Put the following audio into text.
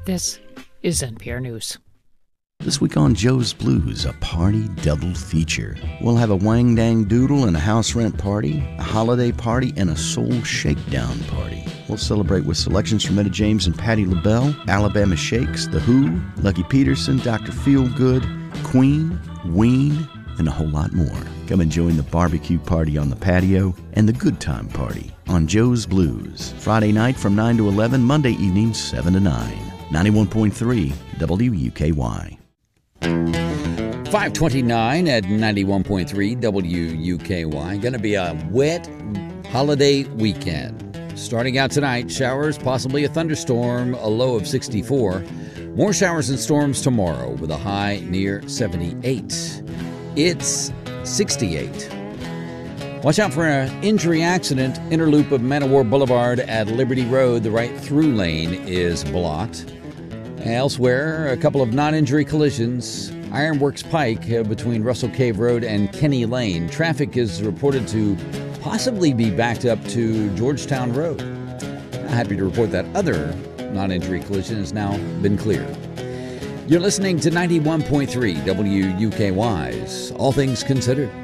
This is NPR News. This week on Joe's Blues, a party double feature. We'll have a Wang Dang Doodle and a house rent party, a holiday party, and a soul shakedown party. We'll celebrate with selections from Etta James and Patti LaBelle, Alabama Shakes, The Who, Lucky Peterson, Dr. Feelgood, Queen, Ween, and a whole lot more. Come and join the barbecue party on the patio and the good time party on Joe's Blues. Friday night from 9 to 11, Monday evening 7 to 9. 91.3 WUKY. 529 at 91.3 WUKY. Going to be a wet holiday weekend. Starting out tonight, showers, possibly a thunderstorm, a low of 64. More showers and storms tomorrow with a high near 78. It's 68. Watch out for an injury accident. Inner loop of Man o' War Boulevard at Liberty Road. The right through lane is blocked. Elsewhere, a couple of non-injury collisions. Ironworks Pike between Russell Cave Road and Kenny Lane. Traffic is reported to possibly be backed up to Georgetown Road. I'm happy to report that other non-injury collision has now been cleared. You're listening to 91.3 WUKY's All Things Considered.